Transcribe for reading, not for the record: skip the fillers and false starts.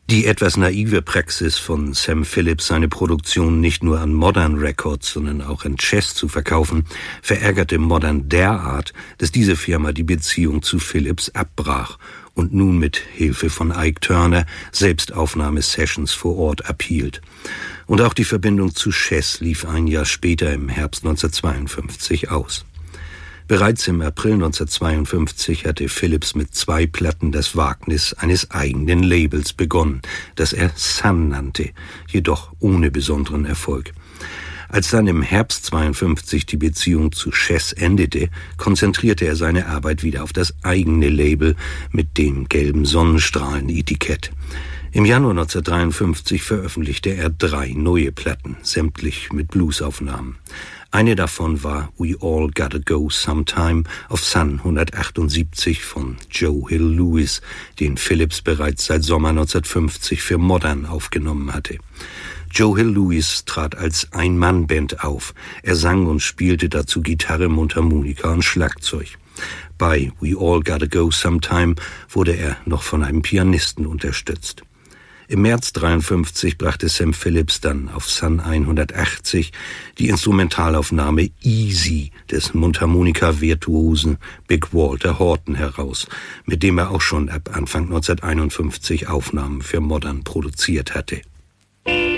Die etwas naive Praxis von Sam Phillips, seine Produktion nicht nur an Modern Records, sondern auch an Chess zu verkaufen, verärgerte Modern derart, dass diese Firma die Beziehung zu Phillips abbrach und nun mit Hilfe von Ike Turner Selbstaufnahmesessions vor Ort abhielt. Und auch die Verbindung zu Chess lief ein Jahr später im Herbst 1952 aus. Bereits im April 1952 hatte Phillips mit 2 Platten das Wagnis eines eigenen Labels begonnen, das er Sun nannte, jedoch ohne besonderen Erfolg. Als dann im Herbst 52 die Beziehung zu Chess endete, konzentrierte er seine Arbeit wieder auf das eigene Label mit dem gelben Sonnenstrahlen-Etikett. Im Januar 1953 veröffentlichte er 3 neue Platten, sämtlich mit Bluesaufnahmen. Eine davon war We All Gotta Go Sometime auf Sun 178 von Joe Hill Lewis, den Phillips bereits seit Sommer 1950 für Modern aufgenommen hatte. Joe Hill Lewis trat als Ein-Mann-Band auf. Er sang und spielte dazu Gitarre, Mundharmonika und Schlagzeug. Bei We All Gotta Go Sometime wurde er noch von einem Pianisten unterstützt. Im März 1953 brachte Sam Phillips dann auf Sun 180 die Instrumentalaufnahme Easy des Mundharmonika-Virtuosen Big Walter Horton heraus, mit dem er auch schon ab Anfang 1951 Aufnahmen für Modern produziert hatte.